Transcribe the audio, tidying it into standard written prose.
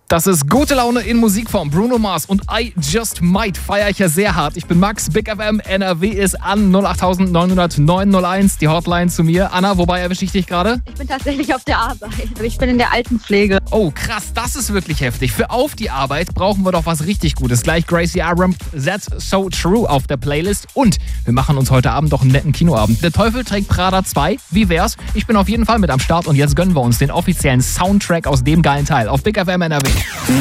Das ist gute Laune in Musikform. Bruno Mars und I Just Might feiere ich ja sehr hart. Ich bin Max, Big FM, NRW ist an 08900 901, die Hotline zu mir. Anna, wobei erwische ich dich gerade? Ich bin tatsächlich auf der Arbeit. Ich bin in der Altenpflege. Oh, krass, das ist wirklich heftig. Für auf die Arbeit brauchen wir doch was richtig Gutes. Gleich Gracie Abrams, That's So True auf der Playlist. Und wir machen uns heute Abend doch einen netten Kinoabend. Der Teufel trägt Prada 2. Wie wär's? Ich bin auf jeden Fall mit am Start und jetzt gönnen wir uns den offiziellen Soundtrack aus dem geilen Teil auf Big FM NRW.